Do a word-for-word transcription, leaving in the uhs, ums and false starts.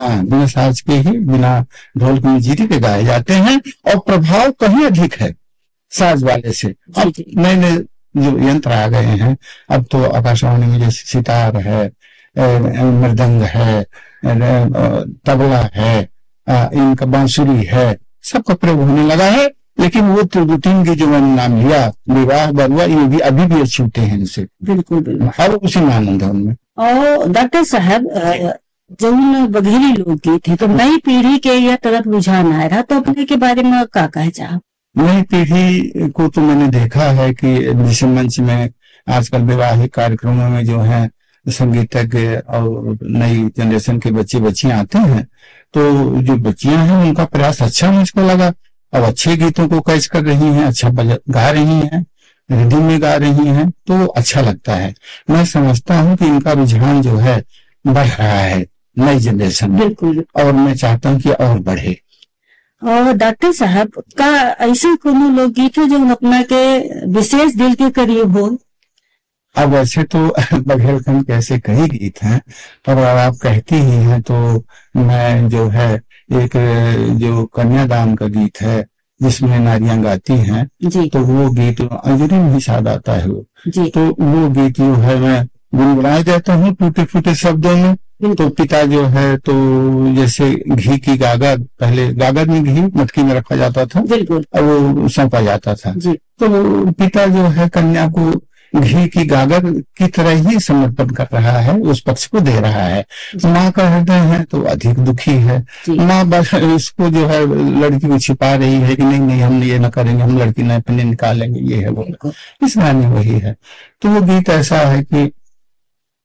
हाँ, बिना साज के ही, बिना ढोल की मंजीरे के गाए जाते हैं, और प्रभाव कहीं अधिक है साज वाले से। अब नए नए जो यंत्र आ गए हैं, अब तो आकाशवाणी में जैसे सितार है, मृदंग है, तबला है, इनका बांसुरी है, सबका प्रयोग होने लगा है। लेकिन वो दो तीन के जो मैंने नाम लिया, विवाह बरुआ, ये भी अभी भी छूटे हैं इनसे। बिल्कुल बिल्कुल, हर उसी में आनंद है उनमें। और डॉक्टर साहब, जब बघेली लोकगीत है तो नई पीढ़ी के यह तरफ रुझान आ रहा, तो अपने के बारे में क्या कहे चाह? नई पीढ़ी को तो मैंने देखा है कि जिस मंच में आजकल वैवाहिक कार्यक्रमों में जो है संगीतज्ञ और नई जनरेशन के बच्चे बच्चियां आते हैं, तो जो बच्चियां हैं उनका प्रयास अच्छा मुझको लगा। अब अच्छे गीतों को कैच कर रही हैं, अच्छा गा रही हैं, रिदम में गा रही हैं, तो अच्छा लगता है। मैं समझता हूँ कि इनका रुझान जो है बढ़ रहा है नई जनरेशन में, और मैं चाहता हूँ कि और बढ़े। और डॉक्टर साहब का ऐसे कोनो लोकगीत है जो अपना के विशेष दिल के करीब हो? अब वैसे तो बघेलखंड के ऐसे कई गीत हैं, और अगर आप कहती ही हैं तो मैं जो है एक जो कन्यादान का गीत है जिसमें नारियां गाती हैं, तो वो गीत अंजलि में ही शायद आता है वो, तो वो गीत जो है मैं गुनगुनाए देता हूँ टूटे फूटे शब्दों में। तो पिता जो है, तो जैसे घी की गागर, पहले गागर में घी मटकी में रखा जाता था और वो सौंपा जाता था, तो पिता जो है कन्या को घी की गागर की तरह ही समर्पण कर रहा है, उस पक्ष को दे रहा है। माँ का हृदय है तो अधिक दुखी है, माँ बस इसको जो है लड़की को छिपा रही है कि नहीं नहीं हम ये न करेंगे, हम लड़की न अपने निकालेंगे, ये है वो। इस गाने वही है। तो वो गीत ऐसा है कि